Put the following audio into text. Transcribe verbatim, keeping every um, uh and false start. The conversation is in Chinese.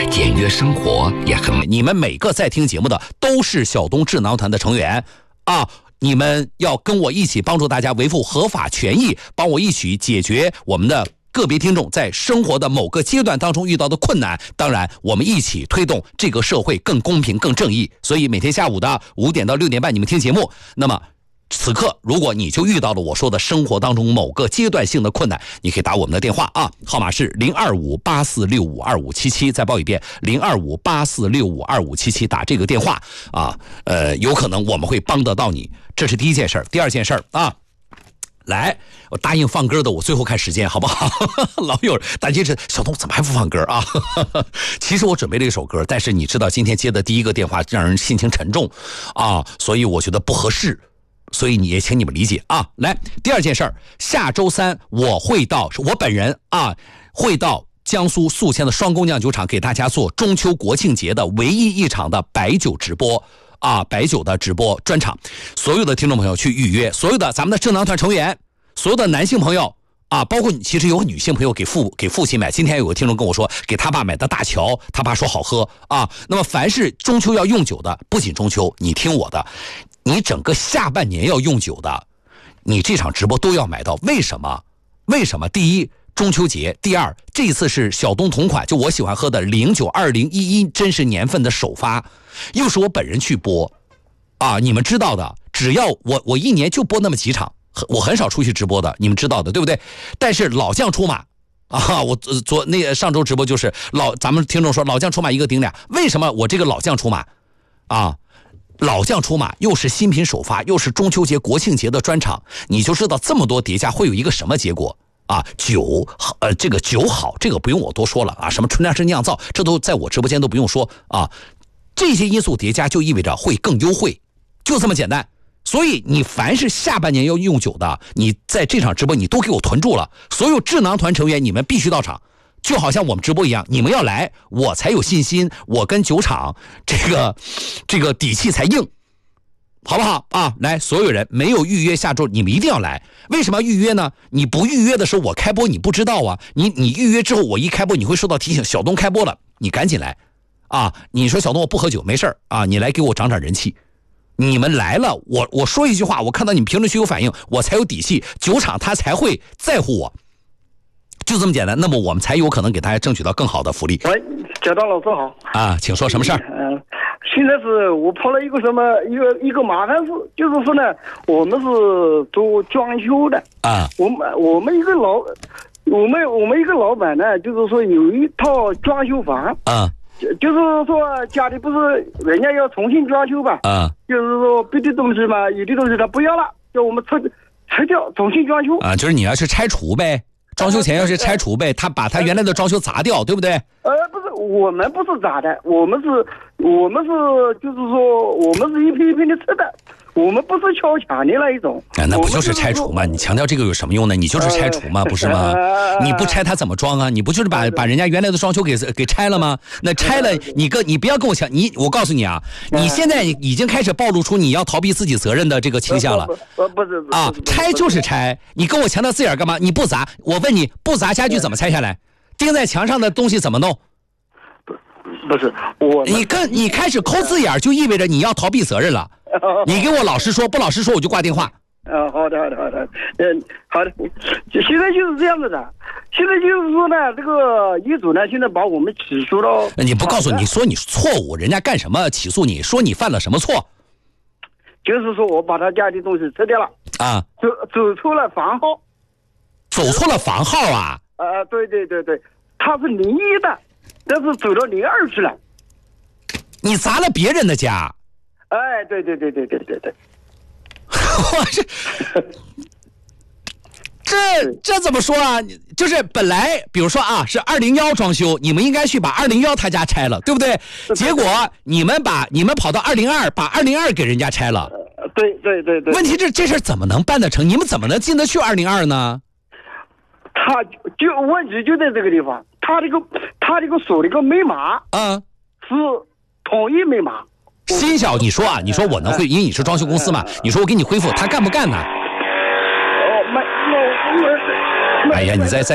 简约生活也很美。 你们每个在听节目的都是小东智囊团的成员啊，你们要跟我一起帮助大家维护合法权益，帮我一起解决我们的个别听众在生活的某个阶段当中遇到的困难。当然我们一起推动这个社会更公平更正义。所以每天下午的五点到六点半你们听节目，那么此刻如果你就遇到了我说的生活当中某个阶段性的困难，你可以打我们的电话啊，号码是零二五八四六五二五七七，再报一遍零二五八四六五二五七七，打这个电话啊，呃，有可能我们会帮得到你。这是第一件事。第二件事啊，来，我答应放歌的，我最后看时间好不好？老有大家是小东怎么还不放歌啊？其实我准备了一首歌，但是你知道今天接的第一个电话让人心情沉重啊，所以我觉得不合适。所以你也请你们理解啊。来，第二件事儿，下周三我会到，我本人啊会到江苏宿迁的双宫酿酒厂给大家做中秋国庆节的唯一一场的白酒直播啊，白酒的直播专场。所有的听众朋友去预约，所有的咱们的智囊团成员，所有的男性朋友啊，包括其实有女性朋友给父给父亲买。今天有个听众跟我说，给他爸买的大乔，他爸说好喝啊。那么凡是中秋要用酒的，不仅中秋，你听我的。你整个下半年要用酒的，你这场直播都要买到。为什么？为什么？第一，中秋节；第二，这次是小东同款，就我喜欢喝的零九二零一一真实年份的首发，又是我本人去播啊！你们知道的，只要我我一年就播那么几场，我很少出去直播的，你们知道的，对不对？但是老将出马啊！我昨那上周直播就是老，咱们听众说老将出马一个顶俩，为什么我这个老将出马啊？老将出马，又是新品首发，又是中秋节国庆节的专场，你就知道这么多叠加会有一个什么结果啊？酒呃，这个酒好，这个不用我多说了啊，什么纯粮食酿造，这都在我直播间都不用说啊。这些因素叠加就意味着会更优惠，就这么简单。所以你凡是下半年要用酒的，你在这场直播你都给我囤住了。所有智囊团成员，你们必须到场。就好像我们直播一样，你们要来，我才有信心，我跟酒厂这个这个底气才硬，好不好啊？来，所有人没有预约下周，你们一定要来。为什么要预约呢？你不预约的时候，我开播你不知道啊。你你预约之后，我一开播，你会收到提醒，小东开播了，你赶紧来啊！你说小东我不喝酒，没事啊，你来给我涨涨人气。你们来了，我我说一句话，我看到你们评论区有反应，我才有底气，酒厂他才会在乎我。就这么简单，那么我们才有可能给大家争取到更好的福利。 喂，小刀老师好啊，请说什么事儿？ 嗯、呃，现在是我碰了一个什么一个一个麻烦事，就是说呢，我们是做装修的啊， 我们我们一个老，我们我们一个老板呢，就是说有一套装修房啊， 就是说家里不是人家要重新装修吧啊， 就是说别的东西嘛，有的东西他不要了，叫我们拆拆掉重新装修啊，就是你要是拆除呗。装修前要是拆除呗，他把他原来的装修砸掉，对不对？ 呃，不是，我们不是砸的，我们是，我们是，就是说，我们是一批一批的拆的，我们不是敲墙的那一种。 啊，那不就是拆除吗？你强调这个有什么用呢？你就是拆除嘛，不是吗？你不拆他怎么装啊？你不就是把把人家原来的装修给给拆了吗？那拆了，你跟你不要跟我强，你我告诉你啊，你现在已经开始暴露出你要逃避自己责任的这个倾向了。 呃，不是啊，拆就是拆，你跟我强调字眼干嘛？你不砸，我问你，不砸家具怎么拆下来？钉在墙上的东西怎么弄？ 不是我， 你跟你开始抠字眼，就意味着你要逃避责任了。你给我老实说，不老实说我就挂电话。 啊，好的，好的，好的，嗯，好的。现在就是这样子的，现在就是说呢，这个业主呢，现在把我们起诉到。 你不告诉你说你错误，人家干什么起诉你？说你犯了什么错？ 就是说我把他家的东西拆掉了啊， 走走错了房号， 走错了房号啊？ 啊、呃，对对对对，他是零一的，但是走到零二去了。 你砸了别人的家？ 哎，对对对对对对对。 我这这这怎么说啊？就是本来比如说啊，是二零幺装修，你们应该去把二零幺他家拆了，对不对？结果你们把你们跑到二零二，把二零二给人家拆了。 对对对对。 问题这这事怎么能办得成？你们怎么能进得去二零二呢？ 他就问题就在这个地方，他这个他这个锁的一个密码啊是统一密码。 新小，你说啊，你说我能会，因为你是装修公司嘛，你说我给你恢复，他干不干呢？ 哦，没，没，没。 哎呀，你再再。